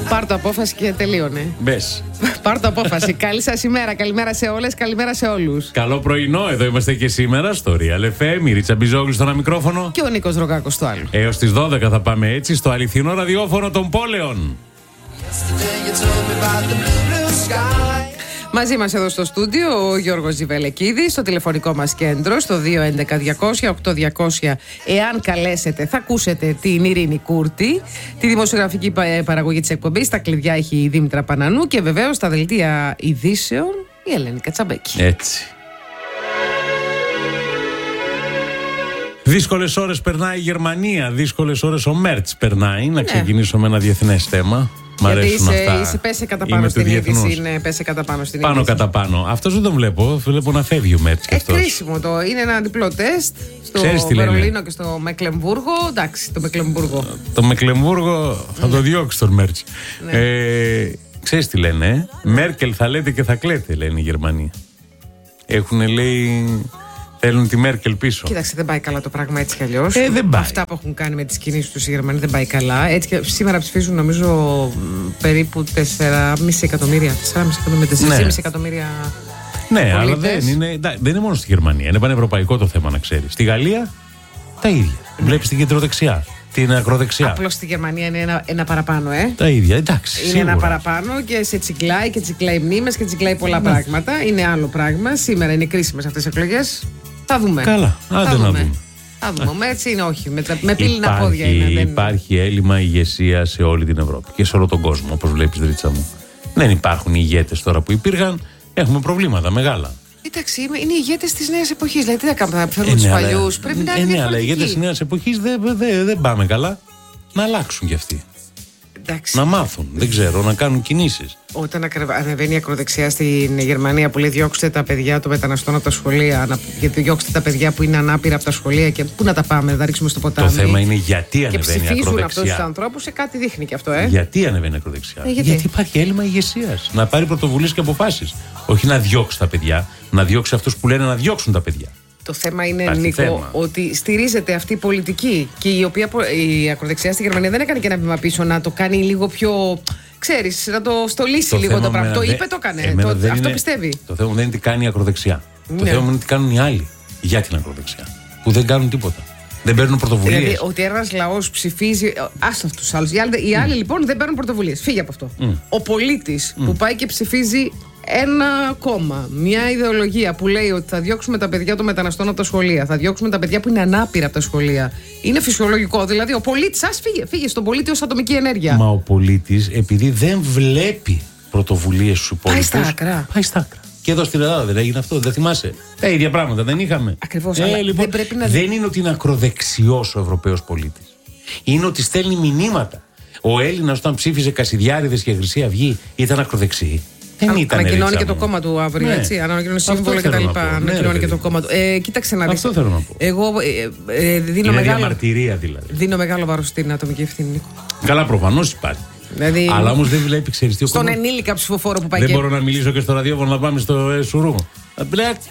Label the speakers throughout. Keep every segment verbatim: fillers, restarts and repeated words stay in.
Speaker 1: Πάρ' το απόφαση και τελείωνε.
Speaker 2: Μπες.
Speaker 1: Πάρ' το απόφαση. Καλή σας ημέρα. Καλημέρα σε όλες, καλημέρα σε όλους.
Speaker 2: Καλό πρωινό, εδώ είμαστε και σήμερα στο Real εφ εμ. Η Ρίτσα Μπιζόγλου στο ένα μικρόφωνο.
Speaker 1: Και ο Νίκος Ρογκάκος στο άλλο.
Speaker 2: Έως τις δώδεκα θα πάμε έτσι στο αληθινό ραδιόφωνο των πόλεων.
Speaker 1: Μαζί μας εδώ στο στούντιο ο Γιώργος Ζιβελεκίδης, στο τηλεφωνικό μας κέντρο στο δύο έντεκα διακόσια οκτώ διακόσια. Εάν καλέσετε θα ακούσετε την Ειρήνη Κούρτη, τη δημοσιογραφική παραγωγή της εκπομπής. Τα κλειδιά έχει η Δήμητρα Πανανού και βεβαίως στα δελτία ειδήσεων η Ελένη Κατσαμπέκη.
Speaker 2: Έτσι. Δύσκολες ώρες περνάει η Γερμανία, δύσκολες ώρες ο Μέρτς περνάει. Να ξεκινήσω με ένα διεθνές θέμα. Μ' αρέσουν
Speaker 1: Γιατί
Speaker 2: αυτά.
Speaker 1: είσαι πέσε κατά πάνω στην είδηση. Είναι πέσε κατά πάνω στην
Speaker 2: Πάνω
Speaker 1: είδηση.
Speaker 2: κατά πάνω. Αυτός δεν τον βλέπω. Βλέπω να φεύγει ο Μέρτς και αυτός.
Speaker 1: Ε, κρίσιμο το. Είναι ένα διπλό τεστ στο Βερολίνο και στο Μεκλεμβούργο. Εντάξει, το Μεκλεμβούργο.
Speaker 2: Το Μεκλεμβούργο θα το διώξει τον Μέρτς.
Speaker 1: Ναι.
Speaker 2: Ε, ξέρεις τι λένε, ε? Μέρκελ θα λέτε και θα κλαίτε, λένε οι Γερμανοί. Έχουνε, λέει, θέλουν τη Μέρκελ πίσω.
Speaker 1: Κοίταξε, δεν πάει καλά το πράγμα έτσι κι αλλιώς.
Speaker 2: Ε, δεν πάει.
Speaker 1: Αυτά που έχουν κάνει με τις κινήσεις τους οι Γερμανοί δεν πάει καλά. Έτσι και σήμερα ψηφίζουν νομίζω περίπου τέσσερα κόμμα πέντε εκατομμύρια. τέσσερα κόμμα πέντε εκατομμύρια. τέσσερα κόμμα πέντε εκατομμύρια.
Speaker 2: Ναι,
Speaker 1: πολίτες.
Speaker 2: αλλά δεν είναι, δεν είναι μόνο στη Γερμανία. Είναι πανευρωπαϊκό το θέμα, να ξέρεις. Στη Γαλλία τα ίδια. Ναι. Βλέπεις την κεντροδεξιά, την ακροδεξιά.
Speaker 1: Απλώς στη Γερμανία είναι ένα, ένα παραπάνω, ε.
Speaker 2: Τα ίδια, εντάξει.
Speaker 1: Είναι
Speaker 2: σίγουρα.
Speaker 1: ένα παραπάνω και σε τσιγκλάει και τσιγκλάει μνήμες και τσιγκλάει πολλά ναι. πράγματα. Είναι άλλο πράγμα. Σήμερα είναι κρίσιμες αυτές οι εκλογές. Θα δούμε.
Speaker 2: Καλά, άντε
Speaker 1: θα
Speaker 2: να
Speaker 1: δούμε.
Speaker 2: δούμε.
Speaker 1: Θα δούμε. Με έτσι είναι, όχι. Με, με πύληνα
Speaker 2: υπάρχει,
Speaker 1: πόδια είναι. Δεν...
Speaker 2: Υπάρχει έλλειμμα ηγεσία σε όλη την Ευρώπη και σε όλο τον κόσμο, όπως βλέπεις, Ρίτσα μου. Δεν υπάρχουν ηγέτες τώρα που υπήρχαν. Έχουμε προβλήματα μεγάλα.
Speaker 1: Κοίταξε, είναι οι ηγέτες της νέας εποχής. Δηλαδή, τι θα κάνουμε, θα φέρουμε
Speaker 2: Ε,
Speaker 1: τους
Speaker 2: ναι,
Speaker 1: παλιούς.
Speaker 2: αλλά,
Speaker 1: Πρέπει να
Speaker 2: ε,
Speaker 1: είναι
Speaker 2: ναι, αλλά οι ηγέτες της
Speaker 1: διαφορετικοί.
Speaker 2: νέας εποχής δεν δε, δε πάμε καλά. Να αλλάξουν κι αυτοί.
Speaker 1: Εντάξει.
Speaker 2: Να μάθουν, δεν ξέρω, να κάνουν κινήσεις.
Speaker 1: Όταν ανεβαίνει η ακροδεξιά στην Γερμανία που λέει διώξτε τα παιδιά των μεταναστών από τα σχολεία, να, γιατί διώξτε τα παιδιά που είναι ανάπηρα από τα σχολεία και πού να τα πάμε, να τα ρίξουμε στο ποτάμι.
Speaker 2: Το θέμα είναι γιατί
Speaker 1: και
Speaker 2: ανεβαίνει η
Speaker 1: ψηφίζουν
Speaker 2: ακροδεξιά.
Speaker 1: αυτούς τους ανθρώπους, σε κάτι δείχνει και αυτό, ε.
Speaker 2: Γιατί ανεβαίνει η ακροδεξιά.
Speaker 1: Ε, γιατί?
Speaker 2: γιατί υπάρχει έλλειμμα ηγεσίας. Να πάρει πρωτοβουλίες και αποφάσεις. Όχι να διώξει τα παιδιά, να διώξει αυτούς που λένε να διώξουν τα παιδιά.
Speaker 1: Το θέμα είναι,
Speaker 2: Υπάρχει
Speaker 1: Νίκο,
Speaker 2: θέμα.
Speaker 1: ότι στηρίζεται αυτή η πολιτική και η οποία η ακροδεξιά στη Γερμανία δεν έκανε και ένα βήμα πίσω να το κάνει λίγο πιο. Ξέρεις, να το στολίσει
Speaker 2: Το
Speaker 1: λίγο το
Speaker 2: θέμα
Speaker 1: πράγμα. Το
Speaker 2: εμένα
Speaker 1: είπε,
Speaker 2: δεν-
Speaker 1: το έκανε.
Speaker 2: εμένα
Speaker 1: Το,
Speaker 2: δεν
Speaker 1: αυτό
Speaker 2: είναι-
Speaker 1: πιστεύει.
Speaker 2: Το θέμα δεν είναι τι κάνει η ακροδεξιά. Το
Speaker 1: Ναι.
Speaker 2: θέμα είναι τι κάνουν οι άλλοι για την ακροδεξιά. Που δεν κάνουν τίποτα. Δεν παίρνουν πρωτοβουλίες.
Speaker 1: Δηλαδή, ότι ένας λαός ψηφίζει. Άστο αυτούς τους άλλους. Οι άλλοι, οι άλλοι λοιπόν δεν παίρνουν πρωτοβουλίες. Φύγε από αυτό.
Speaker 2: Mm.
Speaker 1: Ο πολίτης
Speaker 2: Mm.
Speaker 1: που πάει και ψηφίζει ένα κόμμα, μια ιδεολογία που λέει ότι θα διώξουμε τα παιδιά των μεταναστών από τα σχολεία, θα διώξουμε τα παιδιά που είναι ανάπηρα από τα σχολεία. Είναι φυσιολογικό. Δηλαδή, ο πολίτης, ας φύγε, φύγε στον πολίτη ως ατομική ενέργεια.
Speaker 2: Μα ο πολίτης, επειδή δεν βλέπει πρωτοβουλίες στους υπόλοιπους.
Speaker 1: Πάει στα άκρα.
Speaker 2: Πάει στα άκρα. Και εδώ στην Ελλάδα δεν έγινε αυτό, δεν θυμάσαι. Τα ίδια πράγματα δεν είχαμε.
Speaker 1: Ακριβώς,
Speaker 2: Ε,
Speaker 1: αλλά
Speaker 2: λοιπόν,
Speaker 1: δεν πρέπει να δει-
Speaker 2: δεν είναι ότι είναι ακροδεξιός ο Ευρωπαίος πολίτης. Είναι ότι στέλνει μηνύματα. Ο Έλληνας όταν ψήφιζε Κασιδιάρηδες και Χρυσή Αυγή ήταν ακροδεξιοί. Δεν ήταν.
Speaker 1: Ανακοινώνει
Speaker 2: Ρίτσα
Speaker 1: και το
Speaker 2: μου.
Speaker 1: κόμμα του αύριο,
Speaker 2: Ναι.
Speaker 1: έτσι. Ανακοινώνει
Speaker 2: Αυτό
Speaker 1: σύμβολο
Speaker 2: θέλω
Speaker 1: κτλ.
Speaker 2: να πω. Ναι,
Speaker 1: Ανακοινώνει
Speaker 2: ρε
Speaker 1: και το
Speaker 2: παιδί.
Speaker 1: κόμμα του. Ε, κοίταξε να δεις.
Speaker 2: Αυτό θέλω να πω.
Speaker 1: Εγώ ε, ε, δίνω,
Speaker 2: Είναι
Speaker 1: μεγάλο,
Speaker 2: διαμαρτυρία δηλαδή.
Speaker 1: δίνω μεγάλο βάρος στην ατομική ευθύνη, Νίκο.
Speaker 2: Καλά, προφανώς υπάρχει.
Speaker 1: Δηλαδή,
Speaker 2: Αλλά όμως δεν βλέπει, ξέρεις τι ο
Speaker 1: στον
Speaker 2: κόσμος-
Speaker 1: ενήλικα ψηφοφόρο που πάει
Speaker 2: Δεν
Speaker 1: και.
Speaker 2: μπορώ να μιλήσω και στο ραδιόφωνο να πάμε στο ε, Σουρού. Ε,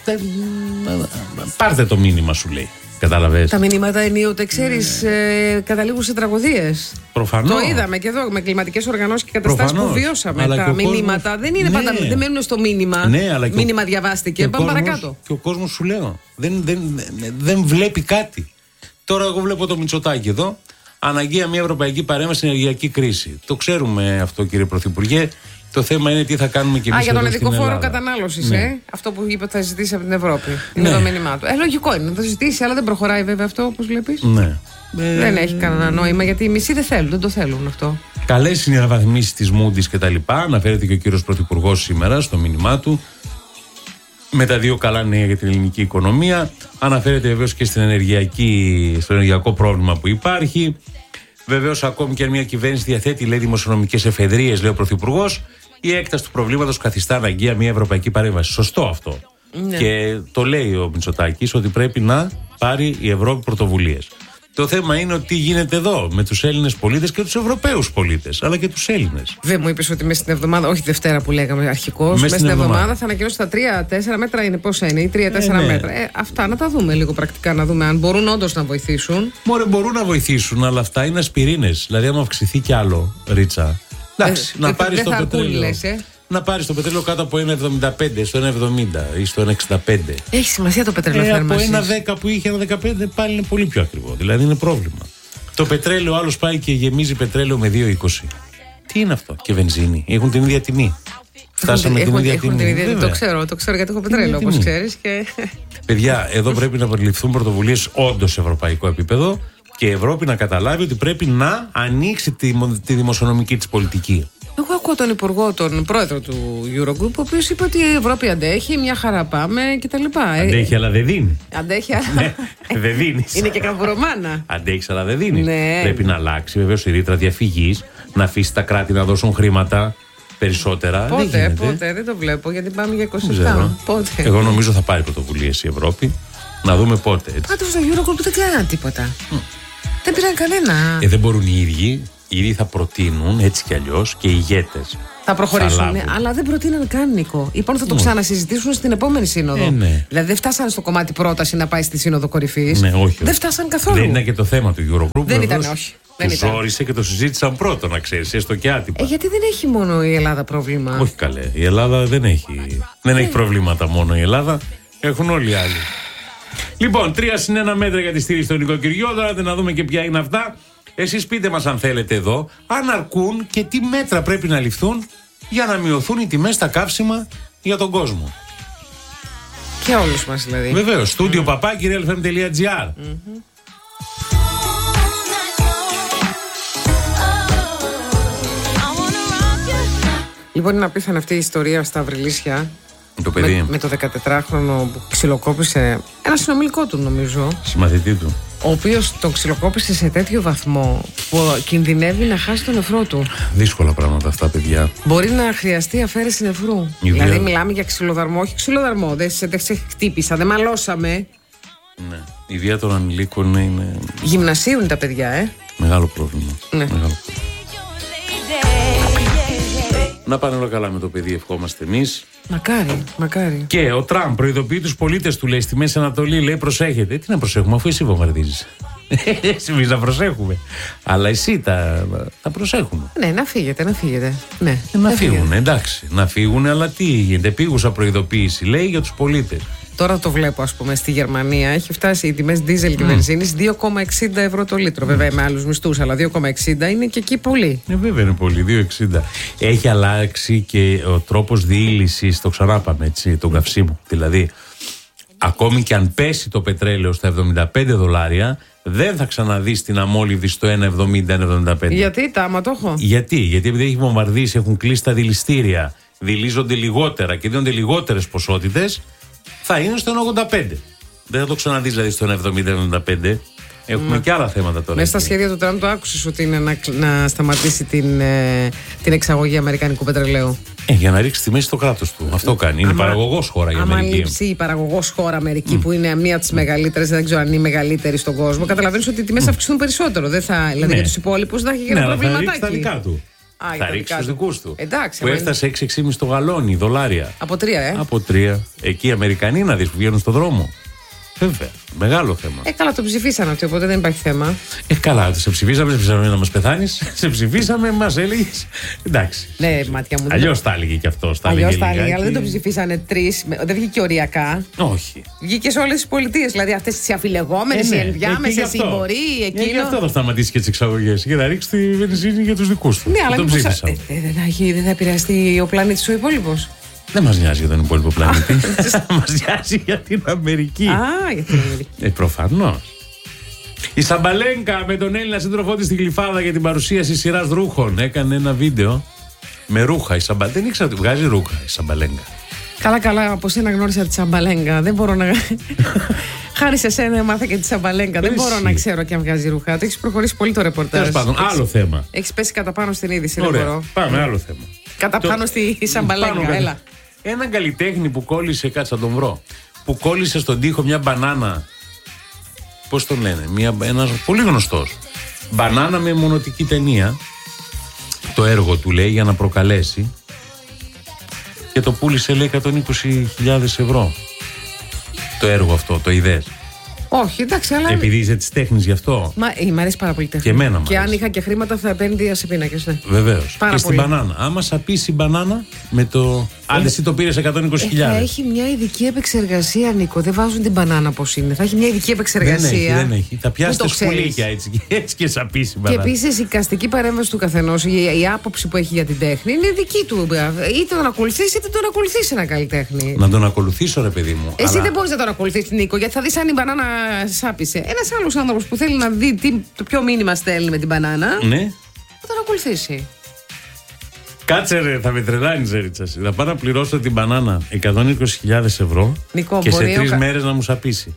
Speaker 2: Πάρτε το μήνυμα, σου λέει. Κατάλαβες.
Speaker 1: Τα μηνύματα ενίοτε, ξέρεις, ε, καταλήγουν σε τραγωδίες.
Speaker 2: Προφανώς.
Speaker 1: Το είδαμε και εδώ με κλιματικές οργανώσεις και καταστάσεις που
Speaker 2: Προφανώς.
Speaker 1: βιώσαμε.
Speaker 2: Αλλά
Speaker 1: Τα
Speaker 2: και ο
Speaker 1: μηνύματα
Speaker 2: κόσμος-
Speaker 1: δεν είναι
Speaker 2: Ναι.
Speaker 1: πάντα, δεν μένουν στο μήνυμα.
Speaker 2: Ναι, αλλά και ο-
Speaker 1: μήνυμα διαβάστηκε.
Speaker 2: Και ο
Speaker 1: Πάμε
Speaker 2: κόσμος-
Speaker 1: παρακάτω.
Speaker 2: Και ο κόσμος σου λέω. Δεν, δεν, δεν βλέπει κάτι. Τώρα, εγώ βλέπω το Μητσοτάκη εδώ. Αναγκαία μια ευρωπαϊκή παρέμβαση στην ενεργειακή κρίση. Το ξέρουμε αυτό, κύριε Πρωθυπουργέ. Το θέμα είναι τι θα κάνουμε κι εμείς.
Speaker 1: Α, για τον
Speaker 2: εδώ
Speaker 1: ειδικό
Speaker 2: στην
Speaker 1: φόρο
Speaker 2: Ελλάδα.
Speaker 1: κατανάλωσης,
Speaker 2: Ναι.
Speaker 1: ε. Αυτό που είπε ότι θα ζητήσει από την Ευρώπη. Είναι
Speaker 2: Ναι.
Speaker 1: το μήνυμά του. Ε, λογικό είναι να το ζητήσει, αλλά δεν προχωράει βέβαια αυτό, όπως βλέπεις.
Speaker 2: Ναι.
Speaker 1: Δεν έχει κανένα νόημα γιατί οι μισοί δεν θέλουν, δεν το θέλουν αυτό.
Speaker 2: Καλές είναι οι αναβαθμίσεις της Moody's και τα λοιπά. Αναφέρεται και ο κύριος Πρωθυπουργός σήμερα στο μήνυμά του. Με τα δύο καλά νέα για την ελληνική οικονομία. Αναφέρεται βεβαίως και στην ενεργειακή, στο ενεργειακό πρόβλημα που υπάρχει. Βεβαίως, ακόμη και αν μια κυβέρνηση διαθέτει, λέει, δημοσιονομικές εφεδρείες, λέει ο Πρωθυπουργός, η έκταση του προβλήματος καθιστά αναγκαία μια ευρωπαϊκή παρέμβαση. Σωστό αυτό.
Speaker 1: Ναι.
Speaker 2: Και το λέει ο Μητσοτάκης ότι πρέπει να πάρει η Ευρώπη πρωτοβουλίες. Το θέμα είναι ότι τι γίνεται εδώ με τους Έλληνες πολίτες και τους Ευρωπαίους πολίτες, αλλά και τους Έλληνες.
Speaker 1: Δεν μου είπες ότι μέσα στην εβδομάδα, όχι Δευτέρα που λέγαμε αρχικώς, μέσα στην εβδομάδα, εβδομάδα θα ανακοινώσει τα τρία τέσσερα μέτρα είναι πόσα είναι, ή τρία τέσσερα
Speaker 2: ε, ναι.
Speaker 1: μέτρα. Ε, αυτά να τα δούμε λίγο πρακτικά, να δούμε αν μπορούν όντως να βοηθήσουν.
Speaker 2: Μωρέ, μπορούν να βοηθήσουν, αλλά αυτά είναι ασπιρίνες. Δηλαδή, άμα αυξηθεί κι άλλο, Ρίτσα, Εντάξει,
Speaker 1: ε,
Speaker 2: να
Speaker 1: ε,
Speaker 2: πάρει το πετρέλαιο.
Speaker 1: Λες, ε.
Speaker 2: Να πάρει το πετρέλαιο κάτω από ένα εβδομήντα πέντε, στο ένα εβδομήντα ή στο ένα εξήντα πέντε.
Speaker 1: Έχει σημασία το πετρέλαιο
Speaker 2: Ε, από
Speaker 1: θέρμανσης.
Speaker 2: ένα δέκα που είχε, ένα δεκαπέντε πάλι είναι πολύ πιο ακριβό. Δηλαδή είναι πρόβλημα. Το πετρέλαιο, άλλο πάει και γεμίζει πετρέλαιο με δύο είκοσι. Τι είναι αυτό? Και βενζίνη. Έχουν την ίδια τιμή. Φτάσαμε την ίδια
Speaker 1: έχουν,
Speaker 2: τιμή.
Speaker 1: την ίδια, το ξέρω, το ξέρω γιατί έχω πετρέλαιο, όπως ξέρεις. Και...
Speaker 2: Παιδιά, εδώ πρέπει να περιληφθούν πρωτοβουλίες όντως σε ευρωπαϊκό επίπεδο και η Ευρώπη να καταλάβει ότι πρέπει να ανοίξει τη, τη δημοσιονομική της πολιτική.
Speaker 1: Εγώ ακούω τον υπουργό, τον πρόεδρο του Eurogroup, ο οποίος είπε ότι η Ευρώπη αντέχει, μια χαρά πάμε κτλ.
Speaker 2: Αντέχει, αλλά δεν δίνει.
Speaker 1: Αντέχει, αλλά.
Speaker 2: Ναι, δεν δίνει.
Speaker 1: Είναι και καμπουρομάνα.
Speaker 2: Αντέχει, αλλά δεν δίνει.
Speaker 1: Ναι.
Speaker 2: Πρέπει να αλλάξει βεβαίως η ρήτρα διαφυγής, να αφήσει τα κράτη να δώσουν χρήματα περισσότερα.
Speaker 1: Πότε,
Speaker 2: δεν
Speaker 1: πότε, δεν το βλέπω, γιατί πάμε για είκοσι
Speaker 2: Δεν
Speaker 1: επτά.
Speaker 2: ξέρω.
Speaker 1: Πότε.
Speaker 2: Εγώ νομίζω θα πάρει πρωτοβουλίες η Ευρώπη. Να δούμε πότε. Έτσι.
Speaker 1: Πάντως στο Eurogroup δεν κάνανε τίποτα. Mm. Δεν πήραν κανένα.
Speaker 2: Ε, δεν μπορούν οι ίδιοι. Οι ίδιοι θα προτείνουν έτσι κι αλλιώς και οι ηγέτες.
Speaker 1: Θα προχωρήσουν,
Speaker 2: λάβουν.
Speaker 1: αλλά δεν προτείναν καν, Νίκο. Λοιπόν, θα το ξανασυζητήσουν στην επόμενη σύνοδο.
Speaker 2: Ε, ναι.
Speaker 1: Δηλαδή, δεν φτάσανε στο κομμάτι πρόταση να πάει στη σύνοδο κορυφής.
Speaker 2: Ναι, όχι.
Speaker 1: Δεν φτάσαν καθόλου.
Speaker 2: Δεν ήταν και το θέμα του Eurogroup.
Speaker 1: Δεν ήταν,
Speaker 2: βεβαίως.
Speaker 1: όχι. Δεν
Speaker 2: Του
Speaker 1: ήταν.
Speaker 2: ζόρισε και το συζήτησαν πρώτο, να ξέρεις, έστω και άτυπα.
Speaker 1: Ε, γιατί δεν έχει μόνο η Ελλάδα πρόβλημα.
Speaker 2: Όχι καλέ. Η Ελλάδα δεν έχει, δεν έχει προβλήματα μόνο η Ελλάδα. Έχουν όλοι οι άλλοι. Λοιπόν, τρία συν ένα μέτρα για τη στήριξη των νοικοκυριών. Τώρα να δούμε και ποια είναι αυτά. Εσείς πείτε μας αν θέλετε εδώ, αν αρκούν και τι μέτρα πρέπει να ληφθούν για να μειωθούν οι τιμές στα καύσιμα για τον κόσμο.
Speaker 1: Και όλους μας δηλαδή.
Speaker 2: Βεβαίως, στούντιο παπάκι real f m dot g r.
Speaker 1: Λοιπόν, είναι απίθανη αυτή η ιστορία στα Βρυλίσια.
Speaker 2: Το παιδί.
Speaker 1: Με, με το δεκατετράχρονο που ξυλοκόπησε ένα συνομιλικό του, νομίζω.
Speaker 2: Συμμαθητή του.
Speaker 1: Ο οποίος τον ξυλοκόπησε σε τέτοιο βαθμό που κινδυνεύει να χάσει τον νεφρό του.
Speaker 2: Δύσκολα πράγματα αυτά, παιδιά.
Speaker 1: Μπορεί να χρειαστεί αφαίρεση νεφρού.
Speaker 2: Η
Speaker 1: Δηλαδή,
Speaker 2: βία...
Speaker 1: μιλάμε για ξυλοδαρμό, όχι ξυλοδαρμό. Δεν σε, δεν σε χτύπησα, δεν μαλώσαμε.
Speaker 2: Ναι. Η βία των ανηλίκων είναι.
Speaker 1: Γυμνασίου είναι τα παιδιά, ε.
Speaker 2: Μεγάλο πρόβλημα.
Speaker 1: Ναι.
Speaker 2: Μεγάλο πρόβλημα. Να πάνε όλα καλά με το παιδί, ευχόμαστε εμείς.
Speaker 1: Μακάρι, μακάρι.
Speaker 2: Και ο Τραμπ προειδοποιεί τους πολίτες του, λέει, στη Μέση Ανατολή, λέει, προσέχετε. Τι να προσέχουμε, αφού εσύ βομβαρδίζεις. Εμείς να προσέχουμε. Αλλά εσύ τα, τα προσέχουμε.
Speaker 1: Ναι, να φύγετε, να φύγετε. Ναι,
Speaker 2: Ε, να φύγουν, εντάξει. Να φύγουν, αλλά τι γίνεται. Πήγουσα προειδοποίηση, λέει, για τους πολίτες.
Speaker 1: Τώρα το βλέπω, ας πούμε, στη Γερμανία έχει φτάσει οι τιμές δίζελ και βενζίνης δύο κόμμα εξήντα ευρώ το λίτρο. Βέβαια με άλλους μισθούς, αλλά δύο κόμμα εξήντα είναι και εκεί πολύ.
Speaker 2: Ε, βέβαια είναι πολύ, δύο εξήντα. Έχει αλλάξει και ο τρόπος διήλυσης, το ξανάπαμε έτσι, των καυσίμων. Δηλαδή, ακόμη και αν πέσει το πετρέλαιο στα εβδομήντα πέντε δολάρια, δεν θα ξαναδείς την αμόλυβδη στο ένα εβδομήντα ένα εβδομήντα πέντε.
Speaker 1: Γιατί, τα άμα το έχω.
Speaker 2: Γιατί, γιατί επειδή έχει βομβαρδίσει, έχουν κλείσει τα δηληστήρια, δηλίζονται λιγότερα και δίνονται λιγότερες ποσότητες, θα είναι στο ένα ογδόντα πέντε. Δεν θα το ξαναδείς δηλαδή στο ένα εβδομήντα εβδομήντα πέντε. Έχουμε mm. και άλλα θέματα τώρα.
Speaker 1: Μέσα στα σχέδια του Τραμπ το άκουσες ότι είναι να, να σταματήσει την, ε, την εξαγωγή αμερικανικού πετρελαίου.
Speaker 2: Ε, για να ρίξει τη μέση στο κράτος του. Αυτό κάνει. Είναι παραγωγός χώρα η Αμερική.
Speaker 1: Αν λείψει η παραγωγός χώρα Αμερική, mm. που είναι μία από τις μεγαλύτερες, δεν ξέρω αν είναι η μεγαλύτερη στον κόσμο, καταλαβαίνεις ότι οι τιμές θα αυξηθούν περισσότερο. Δεν θα, δηλαδή ναι. για τους υπόλοιπους θα έχει και ένα
Speaker 2: ναι,
Speaker 1: προβληματάκι.
Speaker 2: Θα ρίξει τα δικά του.
Speaker 1: Α,
Speaker 2: θα ρίξει τους δικούς του.
Speaker 1: Εντάξει,
Speaker 2: που έφτασε έξι έξι κόμμα πέντε το γαλόνι, δολάρια.
Speaker 1: Από τρία, ε.
Speaker 2: Από τρία. Εκεί οι Αμερικανοί να δεις που βγαίνουν στον δρόμο. Βέβαια. Μεγάλο θέμα.
Speaker 1: Ε, καλά, το ψηφίσαν αυτοί, οπότε δεν υπάρχει θέμα.
Speaker 2: Ε, καλά, σε ψηφίσαμε, σε ψηφίσαμε να μας πεθάνεις. Σε ψηφίσαμε, μας έλεγες. Εντάξει.
Speaker 1: Ναι, μάτια μου.
Speaker 2: Αλλιώς τα έλεγε κι αυτό.
Speaker 1: Αλλιώς τα έλεγε, αλλά δεν το ψηφίσανε τρεις. Δεν βγήκε οριακά.
Speaker 2: Όχι.
Speaker 1: Βγήκε σε όλες τις πολιτείες. Δηλαδή αυτές τις αφιλεγόμενες,
Speaker 2: ε, ναι.
Speaker 1: οι ενδιάμεσες, οι μπορεί, εκείνο.
Speaker 2: Ε, γι' αυτό θα σταματήσει και τις εξαγωγές. Για να ρίξει τη βενζίνη για τους δικούς του.
Speaker 1: Ναι, αλλά
Speaker 2: τον ψήφισαν.
Speaker 1: Ε, δεν, θα, δεν θα επηρεαστεί ο πλανήτης ο υπόλοιπος.
Speaker 2: Δεν μας νοιάζει για τον υπόλοιπο πλανήτη. Μας νοιάζει για την Αμερική.
Speaker 1: Α, για την Αμερική.
Speaker 2: Ε, προφανώς. Η Σαμπαλέγκα με τον Έλληνα σύντροφό της στην Γλυφάδα για την παρουσίαση σειράς ρούχων έκανε ένα βίντεο με ρούχα. Η Σαμπα... Δεν ήξερα ότι βγάζει ρούχα η Σαμπαλέγκα.
Speaker 1: Καλά, καλά, από σένα γνώρισα τη Σαμπαλέγκα. Δεν μπορώ να. Χάρη σε σένα έμαθα και τη Σαμπαλέγκα. Δεν μπορώ να ξέρω και αν βγάζει ρούχα. Το έχει προχωρήσει πολύ το ρεπορτάζ.
Speaker 2: Τέλος πάντων, άλλο θέμα.
Speaker 1: Έχει πέσει κατά πάνω στην είδηση.
Speaker 2: Ωραία.
Speaker 1: Δεν μπορώ.
Speaker 2: Πάμε, άλλο θέμα.
Speaker 1: Κατά πάνω στη Σαμπαλέγκα, έλα.
Speaker 2: Έναν καλλιτέχνη που κόλλησε, κάτσε να τον βρω, που κόλλησε στον τοίχο μια μπανάνα. Πώς τον λένε, μια, ένας πολύ γνωστός. Μπανάνα με μονοτική ταινία. Το έργο του λέει για να προκαλέσει. Και το πούλησε λέει εκατόν είκοσι χιλιάδες ευρώ. Το έργο αυτό, το είδες.
Speaker 1: Όχι, εντάξει, αλλά.
Speaker 2: Επειδή είσαι τη τέχνη γι' αυτό.
Speaker 1: Μα ε, μ' αρέσει πάρα πολύ τέχνη.
Speaker 2: Και εμένα.
Speaker 1: Και αν είχα και χρήματα θα επένδυα σε πίνακες, ναι.
Speaker 2: Βεβαίως. Και
Speaker 1: πολύ.
Speaker 2: στην μπανάνα. Άμα σαπίσει η μπανάνα με το. Αν εσύ το πήρε εκατόν είκοσι χιλιάδες.
Speaker 1: Θα έχει μια ειδική επεξεργασία, Νίκο. Δεν βάζουν την μπανάνα πώς είναι. Θα έχει μια ειδική επεξεργασία.
Speaker 2: Δεν έχει, δεν έχει. Θα πιάσετε σκουλίκια έτσι, έτσι και σαπίσει η μπανάνα.
Speaker 1: Και επίσης η εικαστική παρέμβαση του καθενός, η, η άποψη που έχει για την τέχνη είναι δική του. Είτε τον ακολουθήσει είτε τον ακολουθήσει ένα καλλιτέχνη.
Speaker 2: Να τον ακολουθήσω, ρε παιδί μου.
Speaker 1: Εσύ
Speaker 2: αλλά...
Speaker 1: δεν μπορείς να τον ακολουθήσει, Νίκο, γιατί θα δεις αν η μπανάνα σάπισε. Ένας άλλος άνθρωπος που θέλει να δει τι, το ποιο μήνυμα στέλνει με την μπανάνα.
Speaker 2: Ναι.
Speaker 1: Θα τον ακολουθήσει.
Speaker 2: Κάτσε ρε, θα με τρελάνεις ρε Ρίτσαση. Θα πάω να πληρώσω την μπανάνα εκατόν είκοσι χιλιάδες ευρώ. Νικό, και σε τρεις ο... μέρες να μου σαπίσει.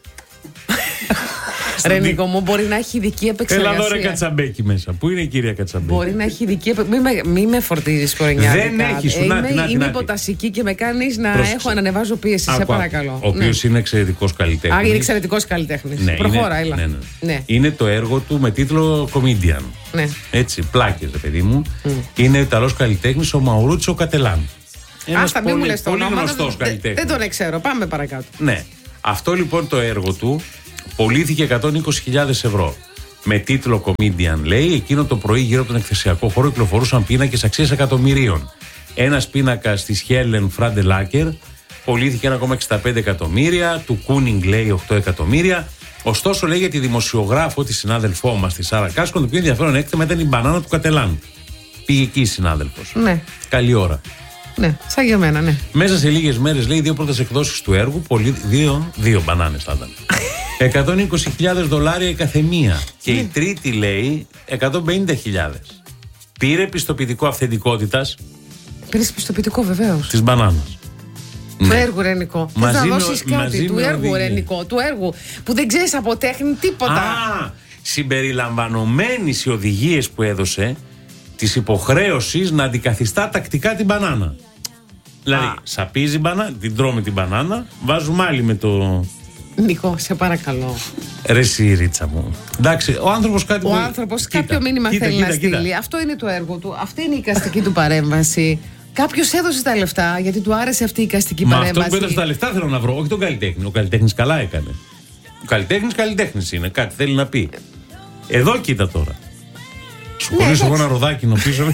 Speaker 1: Ρε Νίκο μου, μπορεί να έχει ειδική επεξεργασία.
Speaker 2: Έλα εδώ ρε Κατσαμπέκι μέσα. Πού είναι η κυρία Κατσαμπέκη?
Speaker 1: Μπορεί να έχει ειδική επεξεργασία. Μην με, με φορτίζεις κορενιά.
Speaker 2: Δεν έχει, σου να,
Speaker 1: Είμαι,
Speaker 2: να,
Speaker 1: είμαι
Speaker 2: να,
Speaker 1: υποτασική και με κάνεις να Προς... έχω να ανεβάζω πίεση. Άκου, σε παρακαλώ.
Speaker 2: Ο οποίος ναι. είναι εξαιρετικός καλλιτέχνης.
Speaker 1: Α, είναι εξαιρετικός καλλιτέχνης. Ναι, Προχώρα,
Speaker 2: είναι,
Speaker 1: έλα.
Speaker 2: Ναι, ναι.
Speaker 1: Ναι.
Speaker 2: Είναι το έργο του με τίτλο Comedian.
Speaker 1: Ναι.
Speaker 2: Έτσι, πλάκες, ρε παιδί μου.
Speaker 1: Mm.
Speaker 2: Είναι ο Ιταλός καλλιτέχνης ο Μαουρούτσιο Κατελάν.
Speaker 1: Ένας πολύ, μου λες το
Speaker 2: πολύ
Speaker 1: όνομα,
Speaker 2: γνωστός
Speaker 1: δεν,
Speaker 2: καλλιτέχνης.
Speaker 1: Δεν τον ξέρω. Πάμε παρακάτω.
Speaker 2: Ναι. Αυτό λοιπόν το έργο του πωλήθηκε εκατόν είκοσι χιλιάδες ευρώ. Με τίτλο Comedian, λέει, εκείνο το πρωί γύρω από τον εκθεσιακό χώρο κυκλοφορούσαν πίνακες αξίας εκατομμυρίων. Ένας πίνακας της Helen Φραντελάκερ πωλήθηκε ένα κόμμα εξήντα πέντε εκατομμύρια, του Κούνινγκ λέει οκτώ εκατομμύρια. Ωστόσο, λέει για τη δημοσιογράφο, τη συνάδελφό μας, τη Σάρα Κάσκον, το πιο ενδιαφέρον έκτημα ήταν η μπανάνα του Κατελάν. Πήγε εκεί η συνάδελφος.
Speaker 1: Ναι.
Speaker 2: Καλή ώρα.
Speaker 1: Ναι, σαν για μένα, ναι.
Speaker 2: Μέσα σε λίγες μέρες, λέει, δύο πρώτες εκδόσεις του έργου, πολύ, δύο, δύο μπανάνες θα ήταν. εκατόν είκοσι χιλιάδες δολάρια η καθεμία. Και η τρίτη, λέει, εκατόν πενήντα χιλιάδες. Πήρε πιστοποιητικό αυθεντικότητας.
Speaker 1: Πήρε πιστοποιητικό, βεβαίως.
Speaker 2: Της μπανάνας.
Speaker 1: Του ναι. έργου, ρε Νικό. Θες να δώσεις κάτι του έργου, ρε Νικό. Του έργου που δεν ξέρεις από τέχνη τίποτα.
Speaker 2: Α, συμπεριλαμβανομένης οι οδηγίες που έδωσε της υποχρέωσης να αντικαθιστά τακτικά την μπανάνα. Δηλαδή, Α. σαπίζει μπανάνα, την τρώμε την μπανάνα, βάζουμε άλλη με το.
Speaker 1: Νικό, σε παρακαλώ.
Speaker 2: Ρε εσύ, Ρίτσα μου. Εντάξει, ο άνθρωπος κάτι.
Speaker 1: Ο άνθρωπος κάποιο μήνυμα κοίτα, θέλει κοίτα, να κοίτα. στείλει. Αυτό είναι το έργο του. Αυτή είναι η εικαστική του παρέμβαση. Κάποιος έδωσε τα λεφτά γιατί του άρεσε αυτή η εικαστική
Speaker 2: Μα
Speaker 1: παρέμβαση.
Speaker 2: Αυτό που έδωσε τα λεφτά θέλω να βρω, όχι τον καλλιτέχνη. Ο καλλιτέχνης καλά έκανε. Ο καλλιτέχνης καλλιτέχνης είναι. Κάτι θέλει να πει. Εδώ κοίτα τώρα. Σου ναι, χωρίσω εγώ ένα ροδάκινο πίσω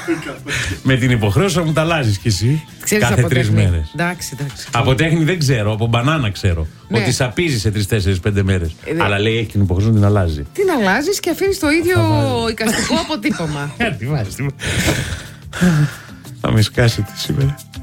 Speaker 2: με την υποχρέωση να μου τα αλλάζεις κι εσύ.
Speaker 1: Ξέρεις
Speaker 2: κάθε τρεις μέρες.
Speaker 1: Εντάξει, εντάξει.
Speaker 2: Από τέχνη δεν ξέρω, από μπανάνα ξέρω. Ναι. Ότι σαπίζει σε τρεις, τέσσερις, πέντε μέρες. Ε, Αλλά λέει έχει την υποχρέωση να την αλλάζει.
Speaker 1: Την αλλάζεις και αφήνεις το ίδιο εικαστικό αποτύπωμα.
Speaker 2: Τι βάζεις. Θα με σκάσετε σήμερα.